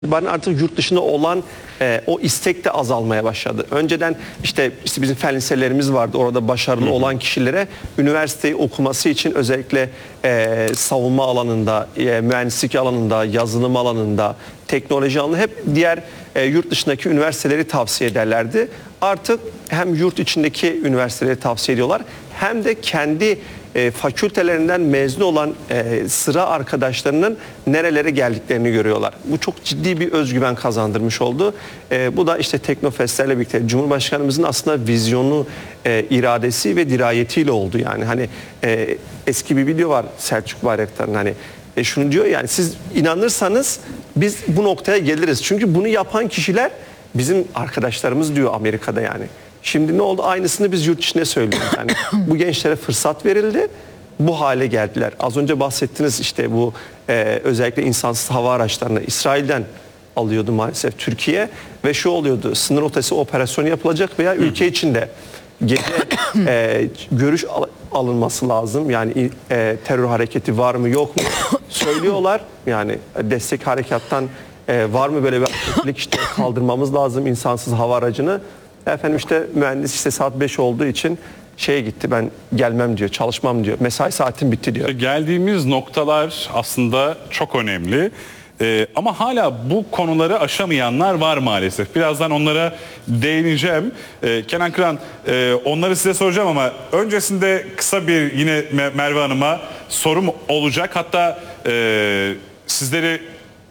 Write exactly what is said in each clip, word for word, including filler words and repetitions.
Ben artık yurt dışında olan e, o istek de azalmaya başladı. Önceden işte, işte bizim fen liselerimiz vardı. Orada başarılı hı hı. olan kişilere üniversiteyi okuması için özellikle e, savunma alanında, e, mühendislik alanında, yazılım alanında, teknoloji alanında hep diğer e, yurt dışındaki üniversiteleri tavsiye ederlerdi. Artık hem yurt içindeki üniversiteleri tavsiye ediyorlar hem de kendi E, fakültelerinden mezun olan e, sıra arkadaşlarının nerelere geldiklerini görüyorlar. Bu çok ciddi bir özgüven kazandırmış oldu. E, bu da işte Teknofestlerle birlikte Cumhurbaşkanımızın aslında vizyonu, e, iradesi ve dirayetiyle oldu. Yani hani e, eski bir video var Selçuk Bayraktar'ın, hani e, şunu diyor, yani siz inanırsanız biz bu noktaya geliriz. Çünkü bunu yapan kişiler bizim arkadaşlarımız diyor Amerika'da yani. Şimdi ne oldu? Aynısını biz yurt içinde söylüyoruz. Yani bu gençlere fırsat verildi. Bu hale geldiler. Az önce bahsettiniz işte bu e, özellikle insansız hava araçlarını İsrail'den alıyordu maalesef Türkiye. Ve şu oluyordu, sınır ötesi operasyon yapılacak veya ülke içinde gece e, görüş al alınması lazım. Yani e, terör hareketi var mı yok mu söylüyorlar. Yani destek harekattan e, var mı böyle bir aktiflik, işte kaldırmamız lazım insansız hava aracını. Efendim işte mühendis işte saat beş olduğu için şeye gitti, ben gelmem diyor, çalışmam diyor, mesai saatim bitti diyor. Geldiğimiz noktalar aslında çok önemli ee, ama hala bu konuları aşamayanlar var maalesef. Birazdan onlara değineceğim. Ee, Kenan Kıran, e, onları size soracağım ama öncesinde kısa bir yine Merve Hanım'a sorum olacak. Hatta e, sizleri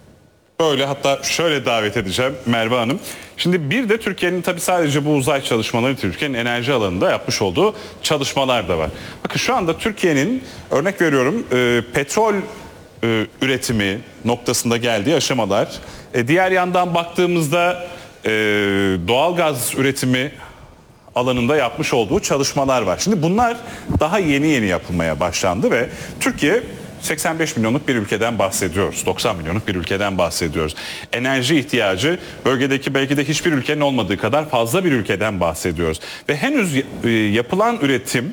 böyle, hatta şöyle davet edeceğim Merve Hanım. Şimdi bir de Türkiye'nin tabii sadece bu uzay çalışmaları, Türkiye'nin enerji alanında yapmış olduğu çalışmalar da var. Bakın şu anda Türkiye'nin, örnek veriyorum, e, petrol e, üretimi noktasında geldiği aşamalar. E, diğer yandan baktığımızda e, doğalgaz üretimi alanında yapmış olduğu çalışmalar var. Şimdi bunlar daha yeni yeni yapılmaya başlandı ve Türkiye seksen beş milyonluk bir ülkeden bahsediyoruz. doksan milyonluk bir ülkeden bahsediyoruz. Enerji ihtiyacı bölgedeki belki de hiçbir ülkenin olmadığı kadar fazla bir ülkeden bahsediyoruz. Ve henüz yapılan üretim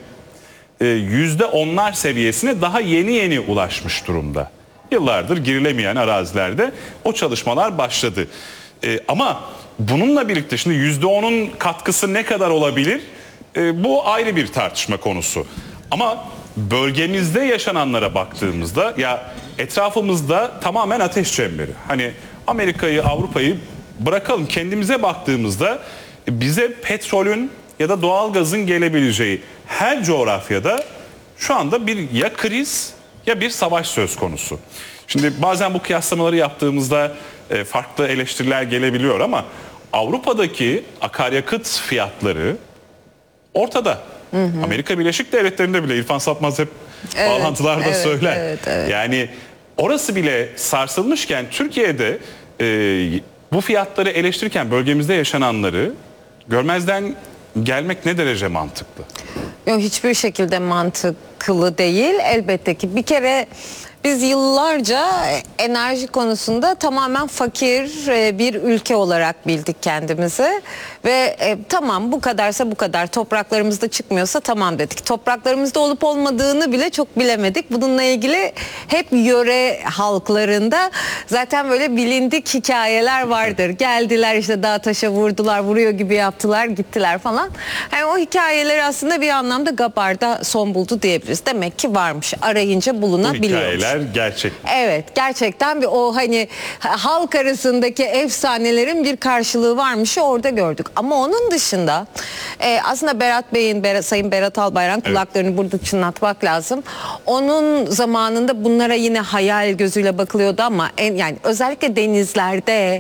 yüzde onlar seviyesine daha yeni yeni ulaşmış durumda. Yıllardır girilemeyen arazilerde o çalışmalar başladı. Ama bununla birlikte şimdi yüzde onun katkısı ne kadar olabilir? Bu ayrı bir tartışma konusu. Ama bölgemizde yaşananlara baktığımızda ya etrafımızda tamamen ateş çemberi. Hani Amerika'yı, Avrupa'yı bırakalım, kendimize baktığımızda bize petrolün ya da doğalgazın gelebileceği her coğrafyada şu anda bir ya kriz ya bir savaş söz konusu. Şimdi bazen bu kıyaslamaları yaptığımızda farklı eleştiriler gelebiliyor ama Avrupa'daki akaryakıt fiyatları ortada. Hı hı. Amerika Birleşik Devletleri'nde bile İrfan Sapmaz hep evet, bağlantılarda evet, söyler. Evet, evet. Yani orası bile sarsılmışken Türkiye'de e, bu fiyatları eleştirirken bölgemizde yaşananları görmezden gelmek ne derece mantıklı? Yok, hiçbir şekilde mantıklı değil. Elbette ki bir kere biz yıllarca enerji konusunda tamamen fakir bir ülke olarak bildik kendimizi ve e, tamam bu kadarsa bu kadar, topraklarımızda çıkmıyorsa tamam dedik. Topraklarımızda olup olmadığını bile çok bilemedik. Bununla ilgili hep yöre halklarında zaten böyle bilindik hikayeler vardır. Geldiler işte dağ taşa vurdular, vuruyor gibi yaptılar, gittiler falan. Yani o hikayeler aslında bir anlamda Gabar'da son buldu diyebiliriz. Demek ki varmış, arayınca bulunabiliyormuş. Gerçek. Evet, gerçekten bir o hani halk arasındaki efsanelerin bir karşılığı varmış, orada gördük. Ama onun dışında e, aslında Berat Bey'in, Berat, Sayın Berat Albayrak, kulaklarını evet. burada çınlatmak lazım. Onun zamanında bunlara yine hayal gözüyle bakılıyordu ama en, yani özellikle denizlerde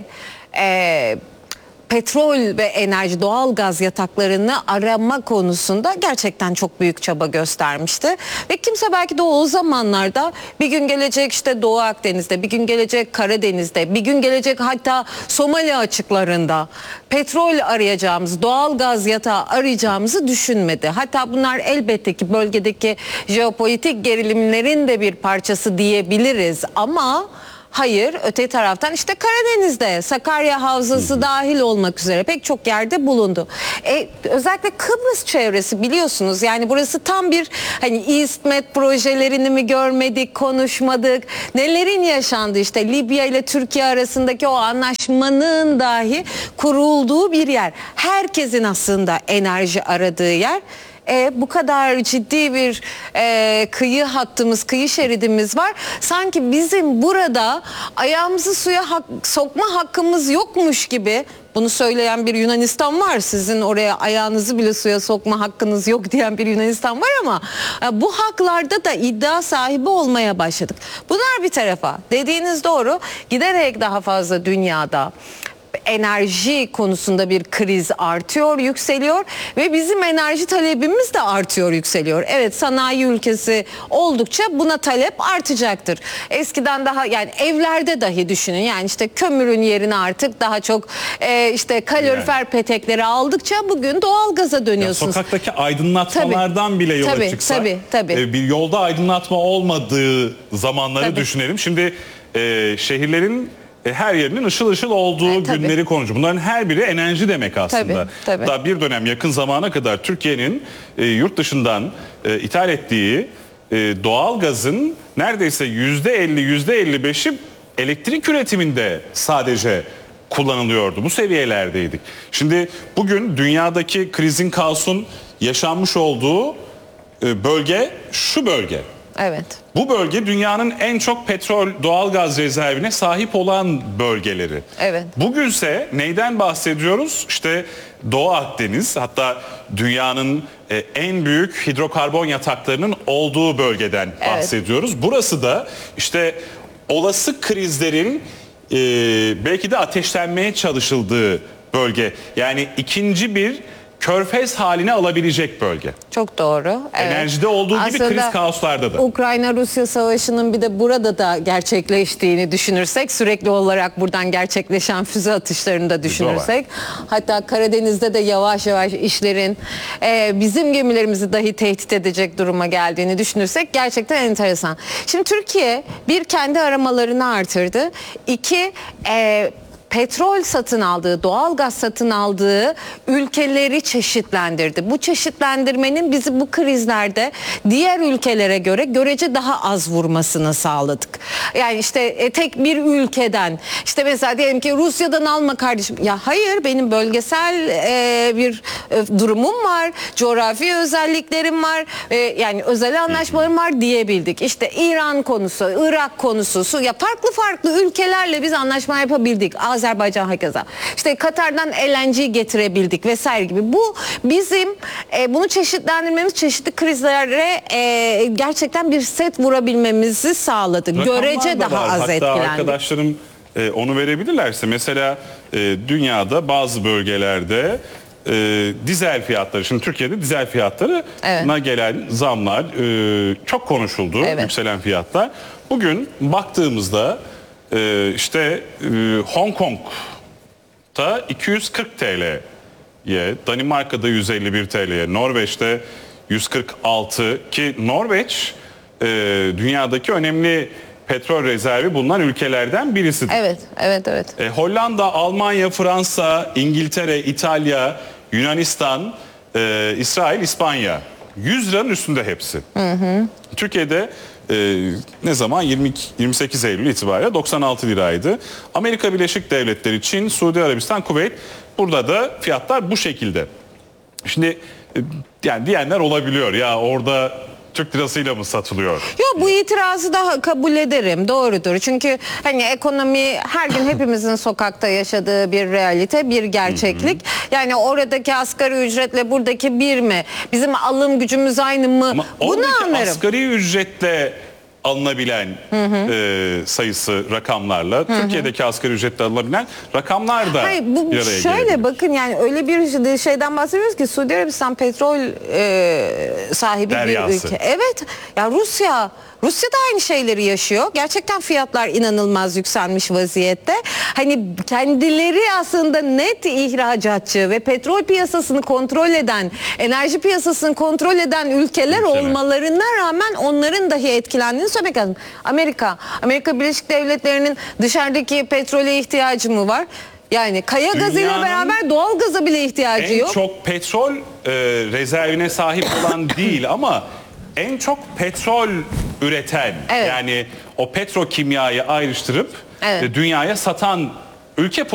e, petrol ve enerji, doğal gaz yataklarını arama konusunda gerçekten çok büyük çaba göstermişti. Ve kimse belki de o zamanlarda bir gün gelecek işte Doğu Akdeniz'de, bir gün gelecek Karadeniz'de, bir gün gelecek hatta Somali açıklarında petrol arayacağımız, doğal gaz yatağı arayacağımızı düşünmedi. Hatta bunlar elbette ki bölgedeki jeopolitik gerilimlerin de bir parçası diyebiliriz ama Hayır, öte taraftan işte Karadeniz'de Sakarya Havzası hı hı. dahil olmak üzere pek çok yerde bulundu. E, özellikle Kıbrıs çevresi biliyorsunuz, yani burası tam bir hani İSMET projelerini mi görmedik, konuşmadık. Nelerin yaşandı işte Libya ile Türkiye arasındaki o anlaşmanın dahi kurulduğu bir yer. Herkesin aslında enerji aradığı yer. E, bu kadar ciddi bir e, kıyı hattımız, kıyı şeridimiz var. Sanki bizim burada ayağımızı suya hak, sokma hakkımız yokmuş gibi. Bunu söyleyen bir Yunanistan var. Sizin oraya ayağınızı bile suya sokma hakkınız yok diyen bir Yunanistan var ama e, bu haklarda da iddia sahibi olmaya başladık. Bunlar bir tarafa. Dediğiniz doğru. Giderek daha fazla dünyada enerji konusunda bir kriz artıyor, yükseliyor ve bizim enerji talebimiz de artıyor, yükseliyor. Evet, sanayi ülkesi oldukça buna talep artacaktır. Eskiden daha, yani evlerde dahi düşünün, yani işte kömürün yerine artık daha çok e, işte kalorifer yani petekleri aldıkça bugün doğalgaza dönüyorsunuz. Ya sokaktaki aydınlatmalardan tabii, bile yola tabii, çıksak tabii, tabii. E, bir yolda aydınlatma olmadığı zamanları tabii düşünelim. Şimdi e, şehirlerin her yerinin ışıl ışıl olduğu e, günleri konuşuyor. Bunların her biri enerji demek aslında. Tabii, tabii. Daha bir dönem yakın zamana kadar Türkiye'nin e, yurt dışından e, ithal ettiği e, doğal gazın neredeyse yüzde elli yüzde elli beşi elektrik üretiminde sadece kullanılıyordu. Bu seviyelerdeydik. Şimdi bugün dünyadaki krizin, kaosun yaşanmış olduğu e, bölge şu bölge. Evet. Bu bölge dünyanın en çok petrol, doğalgaz rezervine sahip olan bölgeleri. Evet. Bugünse neyden bahsediyoruz? İşte Doğu Akdeniz, hatta dünyanın en büyük hidrokarbon yataklarının olduğu bölgeden evet. bahsediyoruz. Burası da işte olası krizlerin e, belki de ateşlenmeye çalışıldığı bölge. Yani ikinci bir Körfez haline alabilecek bölge. Çok doğru. Evet. Enerjide olduğu gibi aslında kriz kaoslarda da. Ukrayna-Rusya savaşının bir de burada da gerçekleştiğini düşünürsek, sürekli olarak buradan gerçekleşen füze atışlarını da düşünürsek, hatta Karadeniz'de de yavaş yavaş işlerin e, bizim gemilerimizi dahi tehdit edecek duruma geldiğini düşünürsek gerçekten enteresan. Şimdi Türkiye bir, kendi aramalarını artırdı. İki, e, petrol satın aldığı, doğalgaz satın aldığı ülkeleri çeşitlendirdi. Bu çeşitlendirmenin bizi bu krizlerde diğer ülkelere göre görece daha az vurmasını sağladık. Yani işte e, tek bir ülkeden, işte mesela diyelim ki Rusya'dan alma kardeşim. Ya hayır, benim bölgesel e, bir e, durumum var, coğrafi özelliklerim var, e, yani özel anlaşmalarım var diyebildik. İşte İran konusu, Irak konusu, ya farklı farklı ülkelerle biz anlaşma yapabildik. Azerbaycan hakeza. İşte Katar'dan L N G getirebildik vesaire gibi. Bu bizim e, bunu çeşitlendirmemiz, çeşitli krizlere e, gerçekten bir set vurabilmemizi sağladı. Rakamlar Görece daha var. az Hatta etkilendi. arkadaşlarım e, onu verebilirlerse, mesela e, dünyada bazı bölgelerde e, dizel fiyatları, şimdi Türkiye'de dizel fiyatlarına evet. gelen zamlar e, çok konuşuldu, evet. yükselen fiyatlar. Bugün baktığımızda Ee, işte e, Hong Kong'da iki yüz kırk T L'ye, Danimarka'da yüz elli bir T L'ye, Norveç'te yüz kırk altı, ki Norveç e, dünyadaki önemli petrol rezervi bulunan ülkelerden birisidir. Evet, evet, evet. E, Hollanda, Almanya, Fransa, İngiltere, İtalya, Yunanistan, e, İsrail, İspanya yüz liranın üstünde hepsi. Hı hı. Türkiye'de Ee, ne zaman? yirmi iki, yirmi sekiz Eylül itibariyle doksan altı liraydı. Amerika Birleşik Devletleri, Çin, Suudi Arabistan, Kuveyt, burada da fiyatlar bu şekilde. Şimdi yani diyenler olabiliyor ya, orada Türk lirasıyla mı satılıyor? Yok, bu itirazı da kabul ederim. Doğrudur. Çünkü hani ekonomi her gün hepimizin sokakta yaşadığı bir realite, bir gerçeklik. Yani oradaki asgari ücretle buradaki bir mi? Bizim alım gücümüz aynı mı? Ama bunu anlarım. Asgari ücretle alınabilen hı hı. E, sayısı rakamlarla, hı hı. Türkiye'deki asgari ücretle alınabilen rakamlar da Hayır, bu, bir araya şöyle gelebilir. Bakın, yani öyle bir şeyden bahsediyoruz ki Suudi Arabistan petrol e, sahibi Deryası. bir ülke. Evet. Ya Rusya Rusya da aynı şeyleri yaşıyor. Gerçekten fiyatlar inanılmaz yükselmiş vaziyette. Hani kendileri aslında net ihracatçı ve petrol piyasasını kontrol eden, enerji piyasasını kontrol eden ülkeler Ülkeler. olmalarına rağmen onların dahi etkilendiğini söylemek lazım. Amerika, Amerika Birleşik Devletleri'nin dışarıdaki petrole ihtiyacı mı var? Yani kaya gazıyla Dünyanın beraber doğal gaza bile ihtiyacı En yok. çok petrol e, rezervine sahip olan değil ama en çok petrol üreten, Evet. yani o petrokimyayı ayrıştırıp Evet. e, dünyaya satan ülke